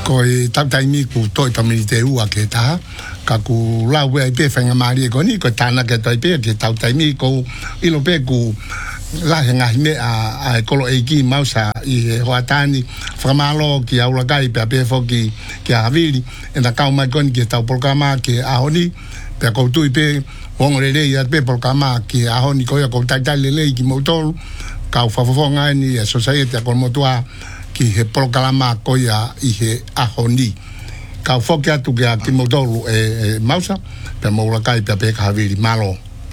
ko e tautai mi ku toi pamili te ua ke taha ka ku lau e pe whainga maari e koni ko tāna ke toi pe ke tautai mi ko ilo pe ku lahe ngahi me a kolo e ki mausa i he hoatani whakamalo ki aula kai pe a pe foki ki a haviri e na kau mai koni ki tau polkama ki a honi pe a koutui pe wongo le rei a pe polkama ki a honi ko ia kou taitai le lei ki mautolu kau whafafonga ni e society a kolmotua ki he polkalama ko ia i he a honi kau foki atu ki a ki mautolu e mausa pe maula kai pe a pe ka haviri malo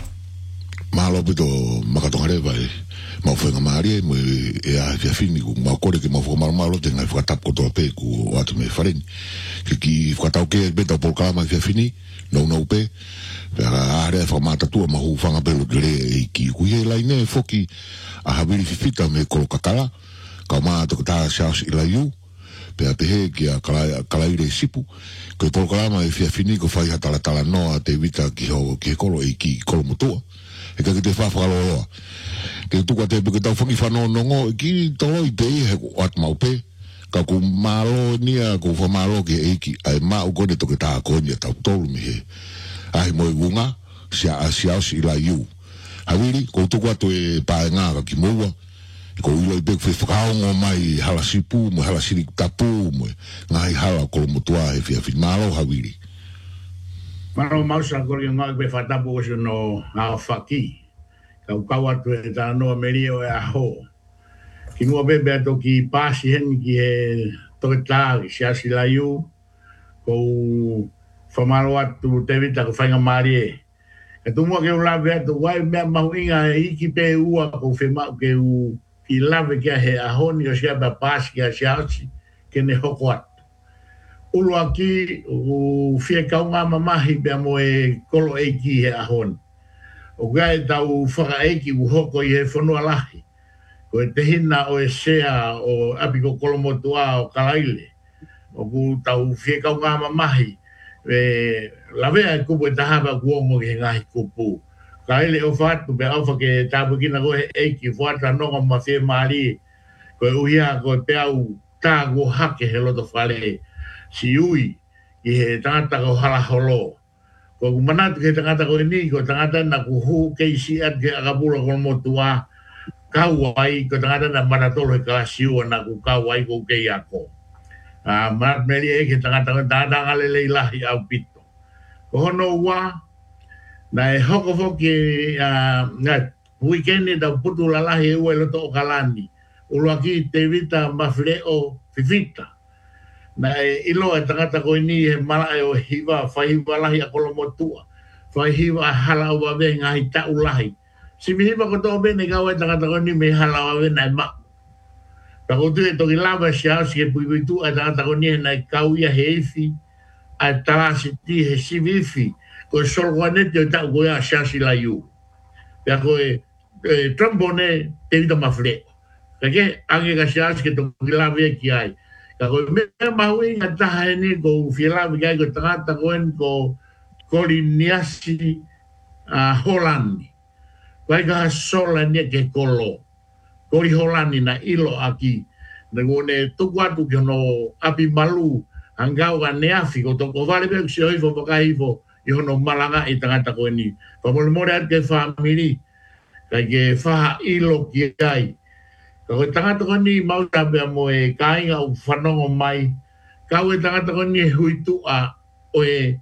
pito makatongare vai mau whainga maari mo e a whiawhini ku mau kore ke mau whakamaro te ngai whakatap kotoa pe ku o atu me whareni ki whakatau ke beta polkalama i whiawhini nau pe pe a are whakamatatua mahu whanga pelo ke le e ki kuhe lai ne foki a haviri whiwhita me kolo kakala ka maa toko tā Charles Ilaiu pe a pehe ki a kalaire sipu ko i polkalama i whiawhini ko whai hatala noa te vita ki he kolo e ki kolo motua e ka te whawhakaloa ke tuka te peke tau whangi whanau nongo ki tolo i te he at mau pe ka ku malo nia ku whamalo ke eiki ai mau kone toke tā konia tau tolu mi he ai moi wunga sia si la iu hawiri ko tuka to e pae ngā ka ki moua ko ilo i peke whakaongo mai hala sipu mo hala siri tapu mo ngai hala kolo motua he whiawhi malo hawiri Maro mausa kori ngā pe whatapu osu no ngā whaki. Kau atu e tā noa merio e aho. Ki mua pepe ato ki pāsi heni ki he toke tāri, si asi la iu, kou whamaro atu te vita ko whainga maari e. E tu mua ke u lawe atu, wai mea mahu inga e iki pe ua kou whemau ke u ki lawe kia he ahoni o siapa pāsi kia si asi, ke ne hoko atu. Ulu aki u fie kaunga mamahi bea mo e kolo eiki he ahoni. O gai tau whaka eiki u hoko i he whanua lahi. Ko e te hina o e sea o apiko kolo motua o kalaile. O ku tau fie kaunga mamahi. Lavea e kupu e tahapa kuongo ki he ngahi kupu. Kalaile o whatu bea au whake tapu kina ko he eiki whata nonga ma fie maari. Ko e uhia ko e peau tā ko hake he loto whale. Si ui, i he tangata ko hala holo. Ko kumanatu ke tangata ko ini, ko tangata na kuhu kei siat ke akapura ko motua, kawai, ko tangata na maratolo he kalasiua na ku kawai ko kei ako. Marat meri e ke tangata ko tangata ngalele ilahi au pito. Ko hono ua, na e hoko foki, weekendi da putu lalahi e ue loto o kalani. Uluaki te vita mafleo fifita. Na ilo e tangata ko ini he mala e o hiwa, whaihiwa lahi a kolo motua. Whaihiwa hala ua we ngahi tau lahi. Si mihiwa ko tō bene kau e tangata ko ini me hala ua we nai mak. Ta ko tu e toki lawa si au si ke pui tu e tangata ko ini he nai kau ia he ifi. A tarasi ti he sivifi. Ko e solo kwa neti o tau ko ia siasi la iu. Pea ko e trombone te vita mafleo. Kake ange ka siasi ke toki lawa e ki ai. Ka koe mea mahui ngā taha e ni ko whialawi kai ko tangata koen ko koliniasi Holandi. Kai ka sola ni ke kolo. Kori Holandi na ilo aki. Na kone tuku atu ki hono api malu angau ka neafi ko toko vale pek si hoifo pakahifo i hono malanga i tangata koen ni. Pamole more at ke whamiri. Kai ke whaha ilo ki ai. Ka koe tangata ko ni mauta bea mo e kāinga o whanongo mai. Ka koe tangata ko ni hui tua o e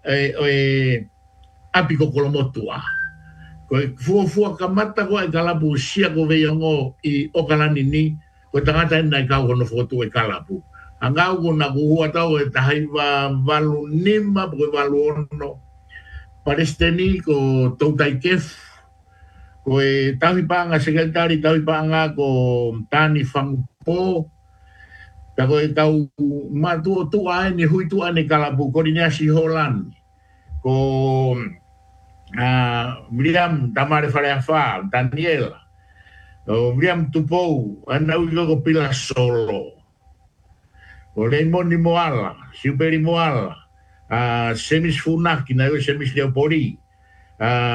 api ko kolomotua. Koe fuafua ka mata ko e kalapu sia ko veiongo i okalani ni. Koe tangata ina i kau kono fotu e kalapu. Angau ko na kuhua tau e tahaiwa valu nima po e valu ono. Paresteni ko tautai kefu. Ko e tawi panga sekretari tawi panga ko tani fangpo ka ko e tau matu tu ai ni hui tu ane kalapu koordinasi Holland ko William tamare faleafa Daniel William Tupou ana ugo ko pila solo ko Raymond Moala Superi Moala Semis Funaki na Semis Leopoli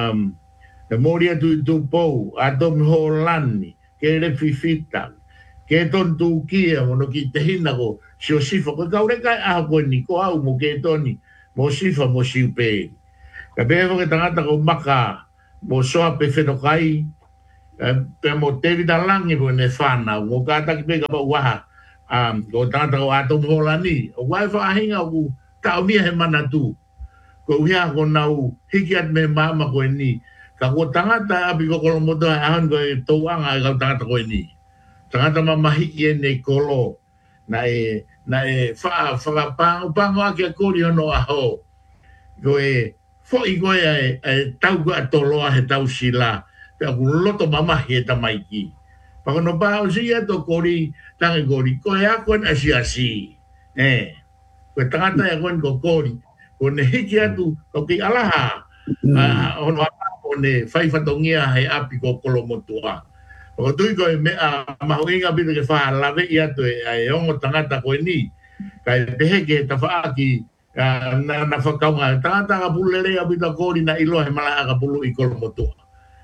Moria tu pou, Adam Holandi, que ele fifita, ke ton tu kia mo no ki te hina ko si o sifa ko kaure kai a ko ni ko au mo ke toni mo sifa mo siupe ka bevo ke tangata ko maka mo soa pe feto kai pe mo te da langi ko ne fana mo ka ta ki pe ka wa ko tangata ko ato mo lani o wa fa hinga ku ta o mia he mana tu ko ia ko nau hiki at me mama ko ni ka ko tangata abi ko ko mo ta han ko to anga ka tangata ko ni tangata mamahi e nei kolo na e wha pango ake kori ono aho ko e fo i koe e tau kua toloa he tau sila pe aku loto mamahi e tamaiki pakono pao si ato kori tangi kori koe ako en asi koe tangata e koen ko kori ko ne hiki atu ko ki alaha ono ako ne whaifatongia he api ko kolo motua o tui koe mea mahuinga pito ke wha lawe i atu e ongo tangata koe ni kai pehe ke ta wha ki na whakaunga tangata ka pulere a pito kori na ilo he mala ka pulu i kolo motua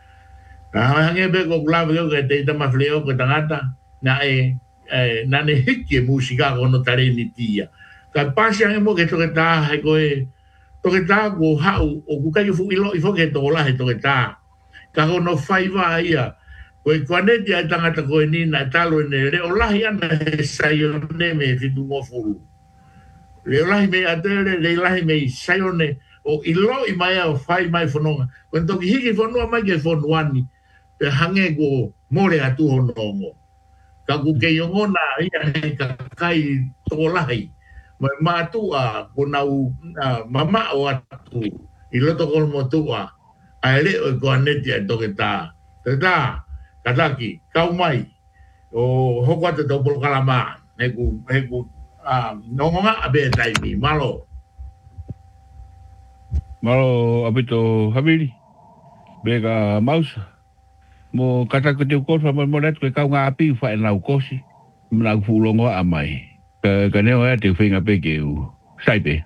hange pe ko kulawe ke te ita mawhleo ko tangata na na ne hiki e musika kono tare ni tia kai pasi hange mo ke toke ta he koe toke ta ko hau o kukai fu ilo i foke tola he toke ta ka kono whaiva ia koe kwaneti ai tangata koe ni na talo ne reo lahi ana he sayone me fitu ngofuru. Reo lahi me atere, reo lahi me sayone o ilo i mai au whai mai whanonga. Koe toki hiki whanua mai ke whanuani pe hange ko more atu honongo. Ka kuke yongona ia he kakai toko lahi. Mai mātua ko nau mama o atu i loto kolmo tua. Ai leo i kwaneti ai toke tā. Te tā. Kataki, kau mai, o hoko ata tau polo kalama, heku, nongonga abe taimi, malo. Malo apito hamiri, bega mausa. Mo katako te ukosa mo retu ke kau ngā api whae nau kosi, mnau fulongo a mai. Ka neo ea te whinga peke u saipe.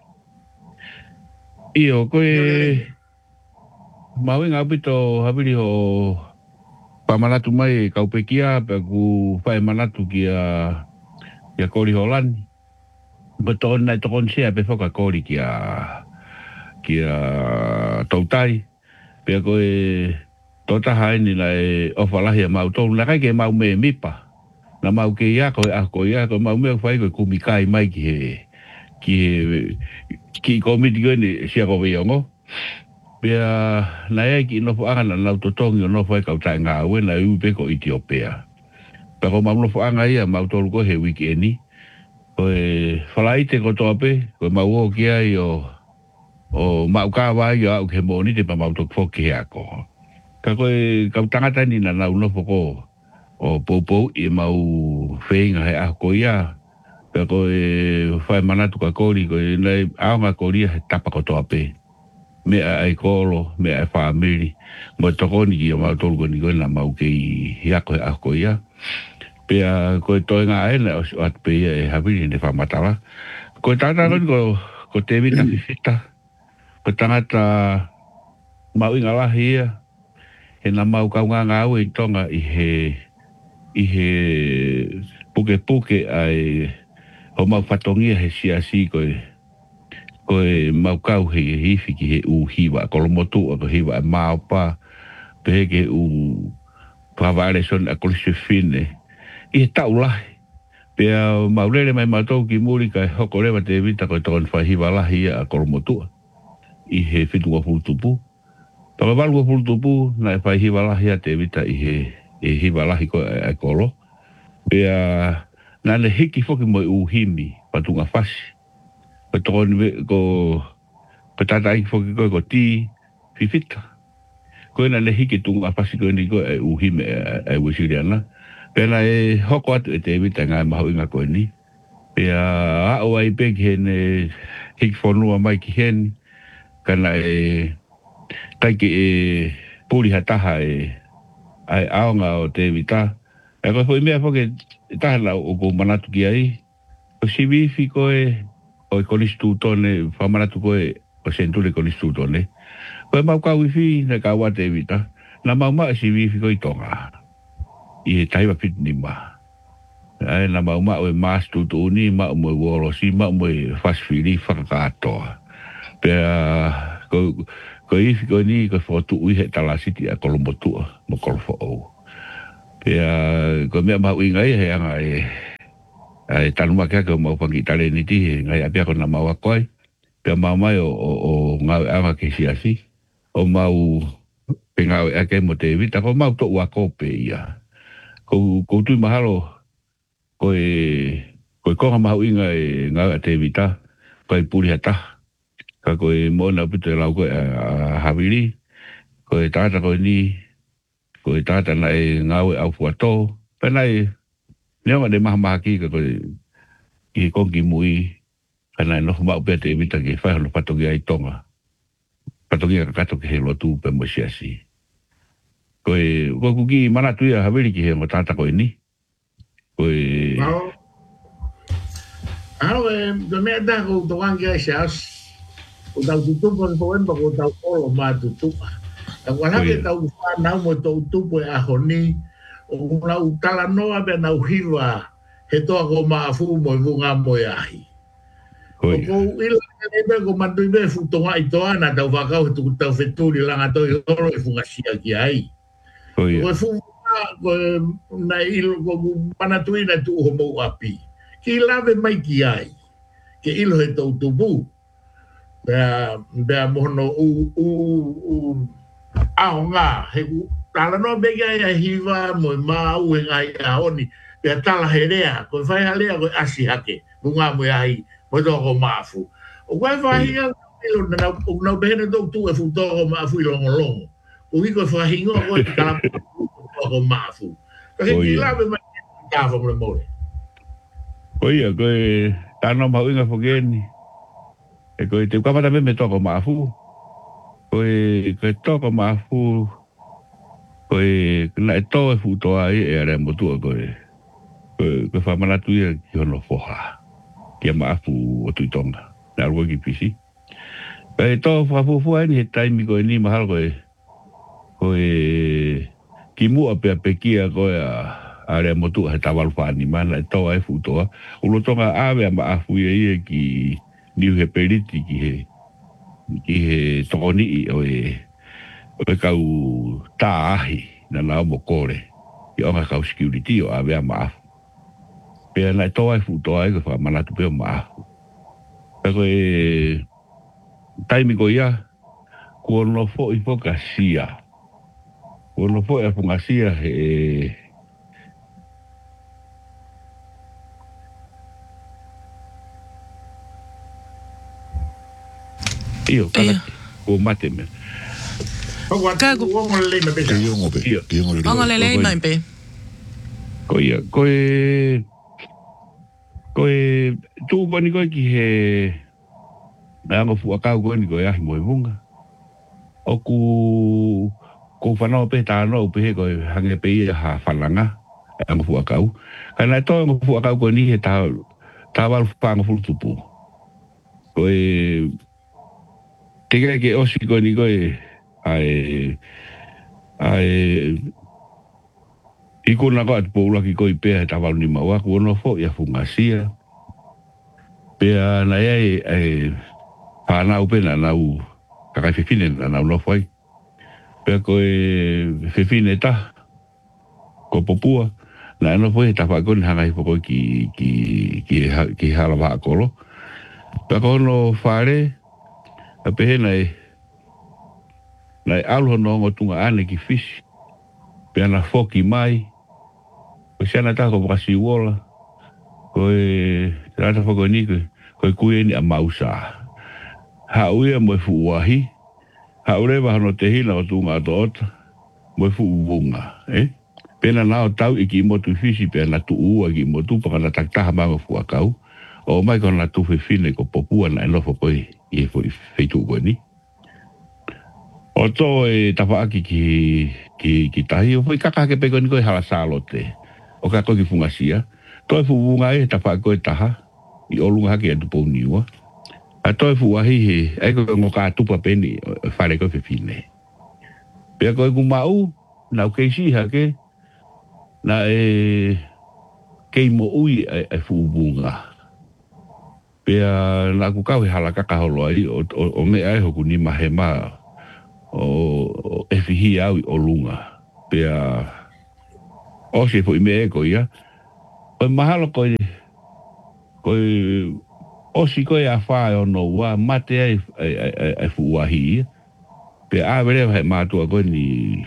Iyo, koe, mawinga apito hamiri ho pamanatu mai kau pekia pe ku fai manatu kia kori holani beton nai tokon sia pe foka kori kia tautai pe ko tota haini lai ofalahi mau to na kai ke mau me mipa na mau ke ya ko mau me fai ko kumikai mai ki komiti ni sia ko veongo Pea nai ki no fo anga na totongi no fo ka ta nga we na u pe ko Ethiopia. Pe ko mam no fo anga ia mau tolu ko he weekendi. Ko falaite ko tope ko mau o kia o mau ka wa yo au ke moni te pa mau to fo ke ako. Ka ko ka tangata ni na no fo ko o popo e mau feinga he ako ia. Pe ko fa manatu ka kori ko nei anga kori he tapa ko tope. Me ai kolo, me ai family, mo tokoni ki ma tolgo ni na mau ke ya ko ako ya. Pe ko to nga ena o at pe e habi ni fa matala. Ko tata ko te vita fita. Ko tangata mau inga la hia. E na mau ka nga o tonga i he puke ai o mau fatongia he si ko koe mau kau he hifi ki he u hiwa kolomotu o hiwa maupa pe ke u pavare son a kolise fine i tau lahi pe maurere mai matou ki muri ka hoko rewa te vita koe ton fa hiwa lahi a kolomotu i he fitu wa fultupu pa valgo fultupu na fa hiwa lahi a te vita i he hiwa lahi ko a kolo pe na le hiki foki mo u himi patunga fasi ko tata i foki ko ti fifita ko na le hiki tunga pasi ko ni ko u hime e wisiriana pena e hoko atu e te vita nga mahu inga ko ni pe a o ai pe ne hiki fonua mai ki hen kana kai ki puri hataha ai aonga o te vita e ko foi mea foki tahla o ko manatu ki ai o sivifi ko o konistutone famanatu koe o sentule konistutone ko mau ka wifi na ka wa te vita na mau ma si wifi ko itonga i taiwa fit ni ma ai na mau e mas tu ni mau mo wolo si mau mo fast fili whakatoa. Pea ko ni ko fotu ui he talasiti a kolombotua mo kolofo o. Pea ko mea mau ingai he anga ai tanu makia ko mau pangi tale ni ti ngai apia ko na mau akoi. Pea mau mai o ngau anga ke siasi. O mau pengau ake mo te vita ko mau to ua kope ia. Ko tui mahalo ko konga mau inga ngau te vita ko puri hata. Ka ko mona pute lau ko havili ko tata ko ni ko tata na ngau au fuato. Pena leo de mahama ki ko i kongi mui kana no mau pete vita ke fa no patogi ai tonga. Patogi ka kato ke lo tu pe mo siasi. Ko kuki mana tu ya havili ki he mo tata ko ni. Ko do me da ko to wangi ai sias. O tau tutupu ni poen pa ko tau olo ma tutupa. Ta wala ke tau na mo tau tutupu e ahoni o na utala noa be na uhilwa he toa ko maafu mo i vunga mo i ahi. O ko ila ebe ko mandu ibe futonga i toa na tau wakau he tuku tau wheturi langa toi olo i funga sia ki ai. Ko e funga ko na ilo ko manatui na tu uho mo api. Ki lave mai ki ai. Ke ilo he tau tupu. Bea mohono aonga he tala no bega ia hiva mo mau e ngai aoni bea tala herea ko vai halea ko asi hake bunga mo ai mo do ko mafu o vai vai ia ilo na no bene do tu e fu do ko mafu ilo ngolongo o iko fa hingo ko tala ko mafu ka he kila be mai ka fa mo mo oia ko tano mau inga fogeni e ko te kapa tambe me toko mafu ko toko mafu ko na to e futo ai e re mo tu ko fa mana tu e ki no foha ki mafu o tu tonga na ro ki pisi pe to fa fu ai tai mi ko ni mahal ko ki mu ape kia ko a re mo tu he taval fa ni mana to e futo o lo tonga ave ma afu e ki ni he periti ki he toni o kau tahi na na mo kore i onga kau security o ave ma pe na to ai futo ai ko mana tu pe ma pe ko taimi ko ia ko no fo hipocasia ko no fo hipocasia io kala ko mate me ka ko mo le me pe ongo le mai pe ko tu bani ko ki he na fu aka ko ni ko ya mo bunga o ko fana pe ta no pe ko hange pe ha falanga ang fu aka kana to ang fu aka ko ni he ta wal pa ng fu tupu ko Tega ke osi ko ni ko ai iko na ko at poula ki ko pe ta va ni mawa ko no fo ya fungasia pe na pa na upe na u ka ka fifine na no foi pe ko fifine ta ko popua na no foi ta fa ko na ngai ko ki hala va ko lo pe ko no fare a pehe nai alu no ngotunga ane ki fish pe ana foki mai ko siana ta ko brasi wola ko trata foko ni ko kueni a mausa ha uia mo fu wahi ha ure ba no te hina o tunga dot mo fu bunga pena na tau iki mo tu fish pe na tu ua ki mo tu pa na takta ma fu akau o mai ko na tu fine ko popua na no foko e foi feito goni o to tapa aki ki tahi o foi kaka ke pegoni ko hala salote o ka ko ki fungasia to fu bunga tapa ko taha i olunga ke tu poniwa a to fu wahi e ko ngoka tu pa peni fare ko fine pe ko ku mau na ke si ha ke na kei mo ui e fuubunga. Pea na ku kau he halaka ka holo ai o me ai hoku ni mahe ma o e fihi au o lunga. Pea o se po i me e ko ia. O mahalo ko o si ko ia whae o no wa mate ai fuuahi. Pea a vere he mātua ko ni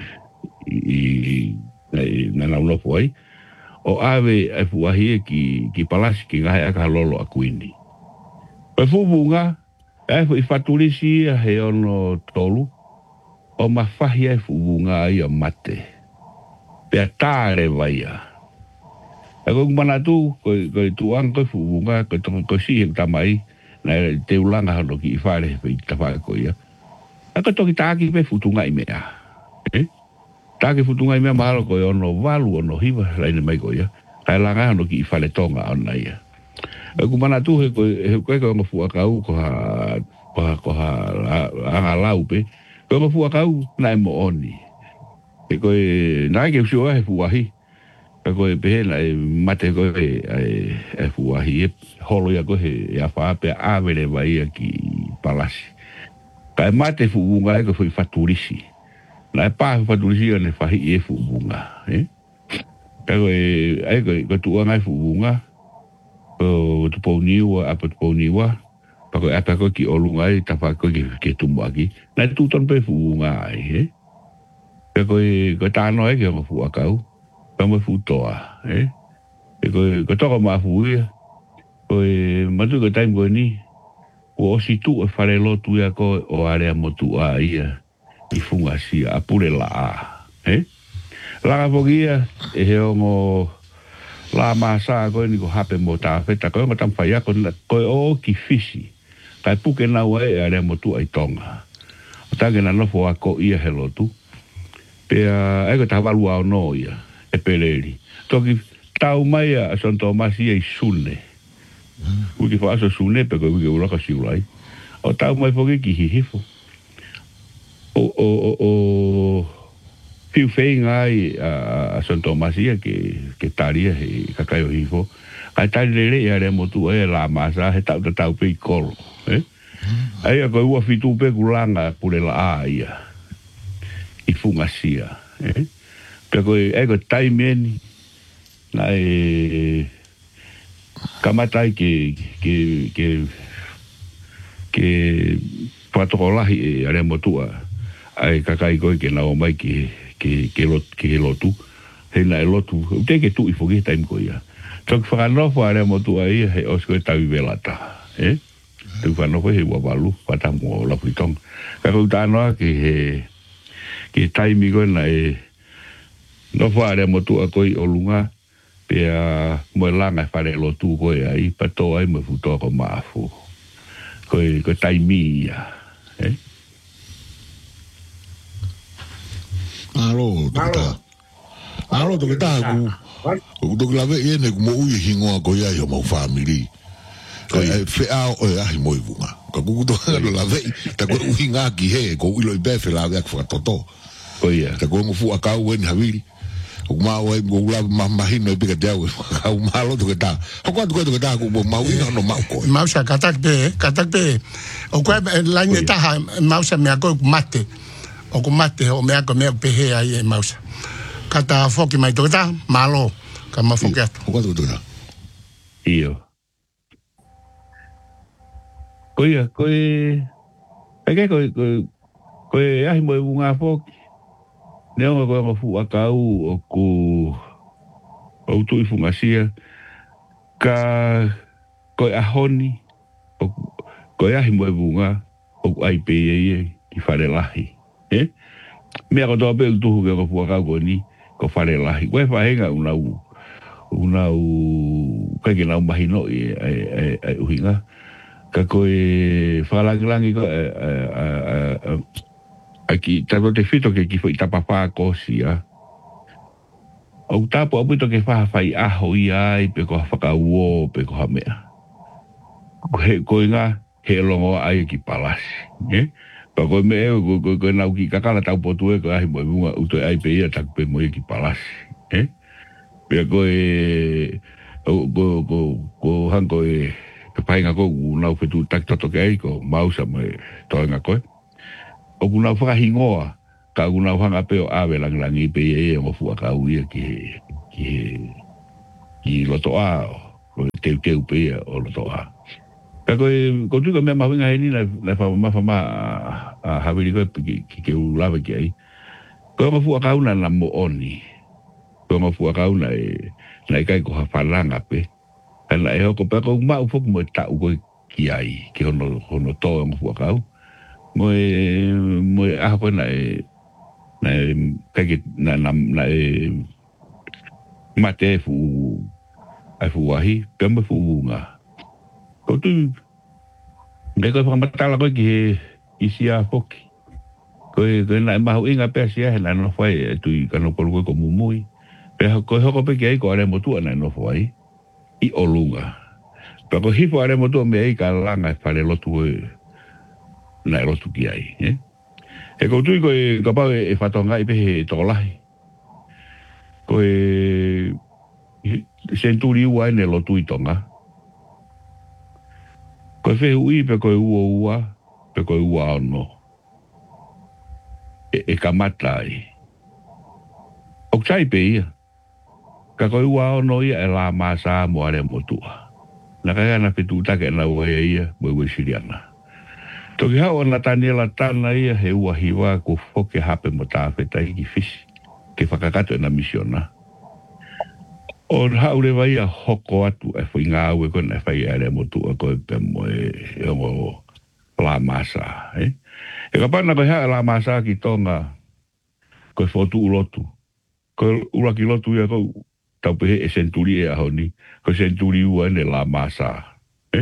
na laulopo ai. O ave ai fuahi ki palasi ki ngahe aka lolo a kuini. Pai fuubunga, ai fu i faturisi he ono tolu, o mawhahi ai fuubunga ai o mate. Pea tāre vaia. E koe kumana tu, koe tuang koe fuubunga, koe sihe tamai, na te ulanga hano ki i whare he pei tawhai koe ia. A koe toki tāki pe futunga i mea. Tāke futunga i mea mahalo koe ono walu ono hiwa raine mai koe ia. Kai langa hano ki i whale tonga ona ia. E kumana tu he koe koe ngo fuakau ko ha anga laupe. Koe ngo fuakau na e mo oni. E koe nai ke usio he fuahi. E koe pehe na e mate koe e fuahi. E holo ia koe he a whaape awere vai ki palasi. Kai mate fuunga e koe fui faturisi. Na e pāhu faturisi ane whahi e fuunga. Kai koe tuanga e fuunga. O tupou niwa, apa tupou niwa. Pako e apako ki olunga e tapa koe ke tumaki. Na e tūton pe fuunga ai, Pe koe tāno e ke onga fuakau. Pe mo futoa, Pe koe toko maa fuia. Koe matu koe taim koe ni. O osi tu e whare lotu ia koe o area motu a ia. I funga sia, apure la a, Langa pokia e he ongo la masa koe ni ko hape mo ta feta koe ngo tamwhai ako koe o ki fisi. Kai puke nau e area motu ai tonga. O tange na nofo ako ia he lotu. Pea eko ta walu ao no ia, e peleri. Toki tau mai a Son Tomasi e sune. Uki fo aso sune pe koe uke ulaka siulai. O tau mai poki ki hihifo. O fiu fei ngai a Son Tomasi ke taria he kakaio hifo. Kai tari lere ia re motu e la masa he tau pe i kolo. Ai a koe ua fitu pe kulanga pure la a ia. I funga sia. Pe koe eko taimeni na e kamatai ke patokolahi e are motua ai kakai koe ke nao mai ke lotu he na e lotu te ke tu i foki taim koe ia tok whakanofo are motua ia he osko e tawi velata te whanofo he wawalu watamu o lapitong kako utanoa ke taimi koe na e nofo are motua koe o lunga pea moe langa whare lotu koe ai pato ai mo futoa ko maafu koe taimi ia Alo toke tā ku toke lawe ene ku mo ui hingoa koe ai o mau whamiri whea o e ahi mo i vunga ka kuku toke alo lawe ta koe ui ngā ki he ko ilo i befe lawe ak whakatoto ta koe mo fua kau eni hawiri o mau ai mo ula mahino i pika te au au malo toke tā o kua toke tā ku mo mau ina no mau koe Mausa katak pe o koe laine taha Mausa mea koe mate o ku mate o mea ko mea pehe ai e Mausa kata foki mai toke tā malo ka ma foki atu o kua toke tā iyo koe ahi mo i wunga foki Neonga koe nga fu akau o ku o tu i fungasia ka koe ahoni o koe ahi mo e vunga o ai pe ki whare lahi. Mea ko toa pe utuhu ke nga fu akau koe ni ko whare lahi. Koe whahenga unau kai ke nau mahino i uhinga ka koe whalangilangi ko Aki tato te whito ke ki fo i tapawha kosia. O tapo apuito ke whahawhai aho i ai pe ko whakauo pe ko hamea. Koe ngā he longo ai ki palasi. Pa koe me koe nau ki kakala tau potu e ko ahi mo e munga uto ai pe ia taku pe mo e ki palasi. Pe koe Ko hango e painga ko nau fetu tak toto ke ko mausa me toinga ko. O kuna whakahingoa ka kuna hanga pe o ave langi pe e o fu ka uia ki loto a o te pe o loto a. Ka ko tu ka me mahinga ni na fa ma a havili ko ki u lava ki ai. Ko ma fu ka una na mo oni. Ko ma fu ka una e na kai ko hafalanga pe. Ana e ko pa ko ma fu mo ta u ko ki ai ki hono to mo fu ka. Mo a ko na kai na mate fu ai fu wahi pe mo fu nga. Ko tu me ko fa matala ko ki isia foki. Ko na ma hu inga pe sia na no foi tu ka no por ko mumui. Pero ko hoko pe ke ko are motu na no foi I olunga. Pero hifo are motu me ai ka langa fa le lotu na lotu ki ai, e ko tu ko ka pa e fatonga I pe to lai. Ko senturi wa ne lotu I tonga. Ko fe ui pe ko ua pe ko ua no. E kamata ai. O chai pe ia. Ka ko ua no ia e la masa mo are motua. Na ka na fitu ta ke na ua ia mo siriana. Toki hao na Daniela tana ia he ua hiwa ko foke hape mo tawheta I ki fisi. Ke whakakato na misiona. O hao rewa ia hoko atu e fwy ngā ue kona e whai ere motua ko e pe mo e ongo la masa. E ka pana ko hea la masa ki tonga ko e fotu ulotu. Ko ura ki lotu ia ko tau pehe e senturi e ahoni. Ko senturi ua ne la masa.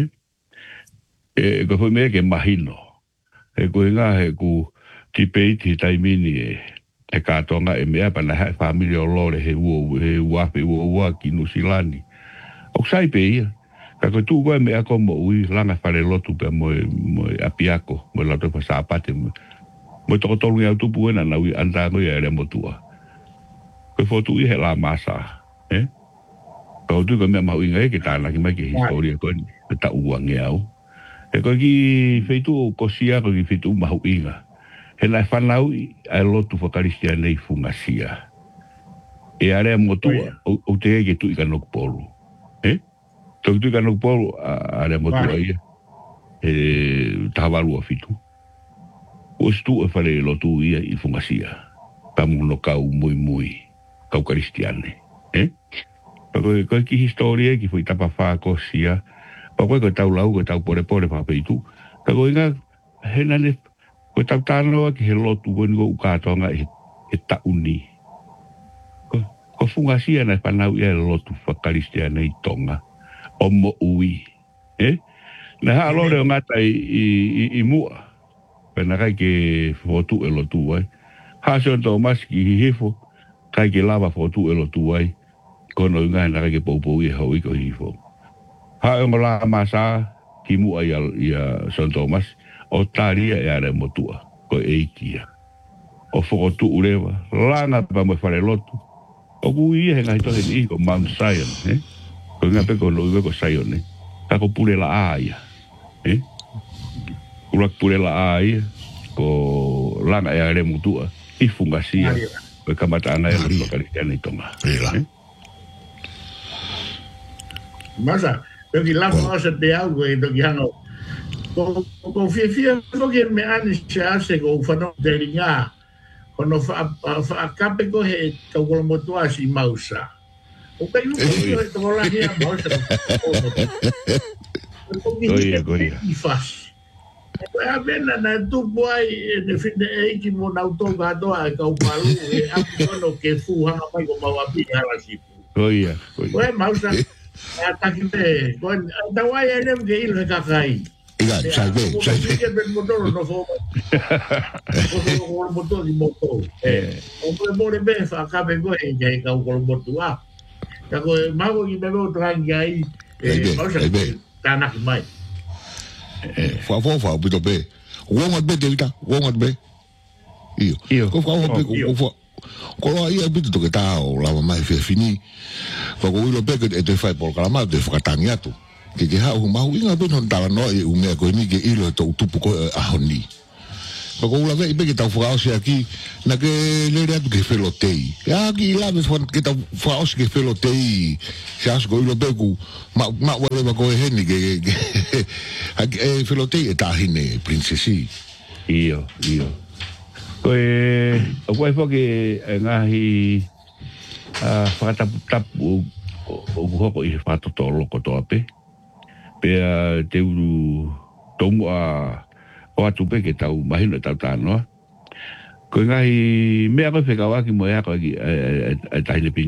E ko fwy mea ke mahino. E ko ngā he ku ki peiti taimini e kātonga e mea pana hea familia o lore he uape ua ki Nusilani. O sai pe ia. Ka ko tu koe mea ko mo ui langa whare lotu pe mo apiako. Mo lato pa sāpate mo. Mo toko tolu ngā tupu ena na ui antango ia ere motua. Koe fotu I he la masa. Ka o tu koe mea mahu inga ke tāna ki mai ke historia koe ni. Pe ta ua nge au. E koe ki feitu o kosia koe ki feitu mahu inga. He nai whanau ai lotu whakaristia nei fungasia. E are motua o te ege tu I ka nokpolu. Tau tu I ka nokpolu are motua ia. E tawaru a fitu. O stu e whare lotu ia I fungasia. Tamu no kau mui. Kau karistiane. Koe ki historia ki fui tapa whakosia. Pa koe tau lau, koe tau pore whapeitu. Ka koe ngā hena ne, koe tau tānoa ki he lotu koe ngo ukatonga e tauni. Ko fungasia na whanau ia lotu whakaristia nei tonga. O mo ui. Na haa lore o ngata I mua. Pena kai ke fotu e lotu ai. Haa se on tau maski hi hifo. Kai ke lava fotu e lotu ai. Kono ngai na kai ke poupou I hau I ko hifo. Hae o la masa ki mua ia Son Thomas o taria e are motua ko eikia. O whakotu urewa, langa pa mo whare lotu. O kui he ngai tohe ni ko Mount Zion, ko ngā peko no iwe ko Zion, ka ko pure la aia. Urak pure la aia, ko langa e are motua, I fungasia, ko kamata ana e lo karistiana I tonga. Masa, toki lako asa te au koe toki hano. Ko fia koke me ane se ase ko whanau te ringa. Kono whaakape ko he kaukolo motua si mausa. O kai uko he tokola hea mausa. Koia. I fasi. Koe a mena na tupu ai ne whine eiki mo nau tonga atoa e kaupalu e apu kono ke fu hanga mai ko mawapi hala sipu. Koia. Koe mausa. Ataki me, kon tawai ene ke il kakai. Iga, sai be. Ke ben motor no fo. Ko motor di motor. O ko mo be fa ka be go e ngai ka ko motor. Ta ko mago ki be go trangi ai. Tanak mai. Fa bito be. Wonga be delta, wonga be. Io. Ko fa Ko ia bitu to ke tao la mai fini. Ko ilo pe ke te fai por kalama te whakatangi atu. Ke hau mahu inga ben hon tawa no e umea ko ni ke ilo to tupu ko ahoni. Ko ula ve be ke tau whakaosi aki na ke lere atu ke whelotei. Ya ki ila me ke tau whakaosi ke whelotei. Se asu ko ilo pe ku ma wale wa ko e heni ke e whelotei e tahine princesi. Iyo. Koe whake ngahi whakatapu o hoko i whatoto loko toa pe. Pea te uru tongu a o atu pe ke tau mahino tau tānoa. Koe ngahi mea koe whekawaki mo e hako e tahine